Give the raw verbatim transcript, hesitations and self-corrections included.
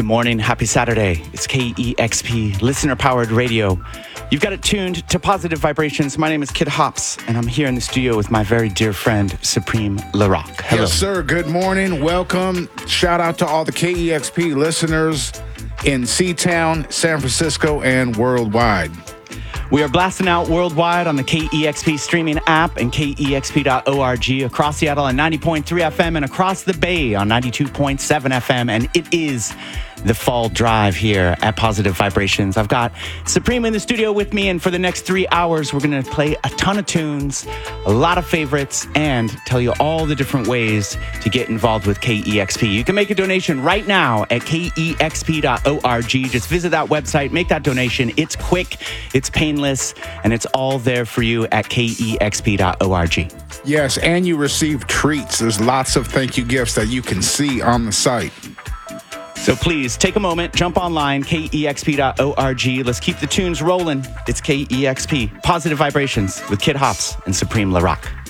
Good morning. Happy Saturday. It's K E X P, listener-powered radio. You've got it tuned to Positive Vibrations. My name is Kid Hops, and I'm here in the studio with my very dear friend, Supreme LaRock. Hello. Yes, sir. Good morning. Welcome. Shout out to all the K E X P listeners in C-Town, San Francisco, and worldwide. We are blasting out worldwide on the K E X P streaming app and K E X P dot org, across Seattle on ninety point three F M and across the Bay on ninety-two point seven F M. And it is the fall drive here at Positive Vibrations. I've got Supreme in the studio with me, and for the next three hours, we're going to play a ton of tunes, a lot of favorites, and tell you all the different ways to get involved with K E X P. You can make a donation right now at K E X P dot org. Just visit that website, make that donation. It's quick, it's painless, and it's all there for you at K E X P dot org. Yes, and you receive treats. There's lots of thank you gifts that you can see on the site. So please take a moment, jump online, K E X P dot org. Let's keep the tunes rolling. It's K E X P, Positive Vibrations with Kid Hops and Supreme LaRock.